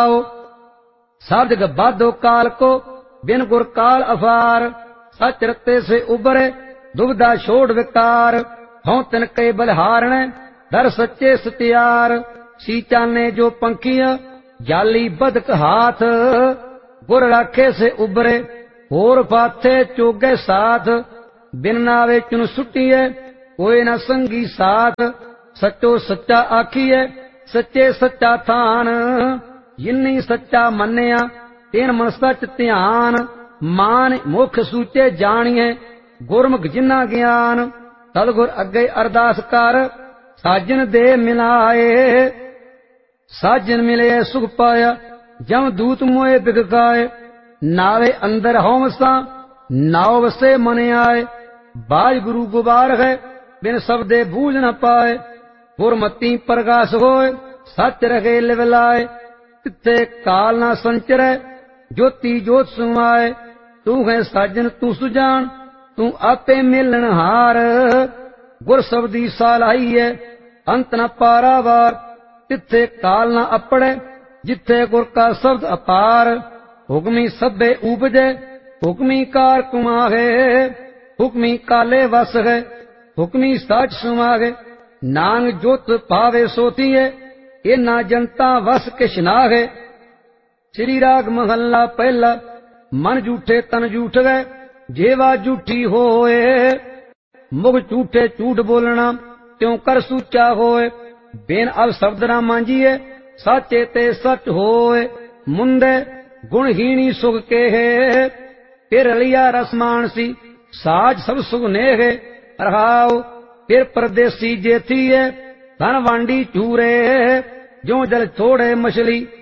रहाओ। सब जग बाधो काल को बिन गुर काल अफार। सच रते से उबरे दुविधा छोड़ विकार। हों तिन के बलिहारण दर सच्चे सत्यार। सीचा ने जो पंखिया जाली बदक हाथ। गुर राखे से उबरे होर फाथे चोगे साथ। बिन नावे चुन सुटिए कोई न संगी साथ। सचो सच्चा आखिए सच्चे सच्चा थान। जिन्नी सच्चा मन्निया तेन मन सच ध्यान। मान मुख सूचे जानिए गुरमुख जिन्ना ज्ञान। सतगुर अगे अरदास कर साजन दे मिलाए। साजन मिले सुख पाया जम दूत मोए बिगकाए। नावे अंदर होमसा नाव वसे मन आए। बाज गुरु गुबार है बिन शब्दे बूझ न पाए। गुरमती प्रकाश होए सच रखे लिवलाए। तिथे काल ना संचरै ज्योति जोत सुमाए। तू है साजन तू सुजान तू आपे मिलन हार। गुर शब्दी सालाई है अंत न पारावार। तिथे काल ना अपड़े जिथे गुर का शब्द अपार। हुक्मी सभे उपजे हुक्मी कार कुमाहे। हुक्मी काले वस है हुक्मी साच सुमागे। नांग जोत पावे सोतीए इना जनता वस किश नाहे। श्री राग महला पहला। मन झूठे तन झूठ गए जेवा झूठी होए। मुख झूठे झूठ बोलना त्यों कर सूचा होए। बिन अब शब्द ना मांझिए साचे ते सच होए। मुंदे गुणहीनी सुख के है फिर लिया रसमान सी। साज सब सुख नेहे रहाओ। फिर परदेसी जेथी है धन वांडी चूरे। जो जल छोड़े मछली